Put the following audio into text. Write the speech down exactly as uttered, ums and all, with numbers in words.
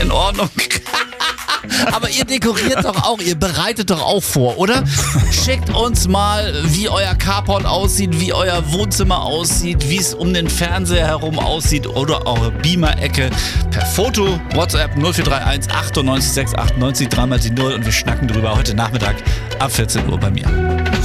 in Ordnung. Aber ihr dekoriert doch auch, ihr bereitet doch auch vor, oder? Schickt uns mal, wie euer Carport aussieht, wie euer Wohnzimmer aussieht, wie es um den Fernseher herum aussieht oder eure Beamer-Ecke per Foto. WhatsApp null vier drei eins achtundneunzig sechs achtundneunzig, dreimal die null und wir schnacken drüber heute Nachmittag ab vierzehn Uhr bei mir.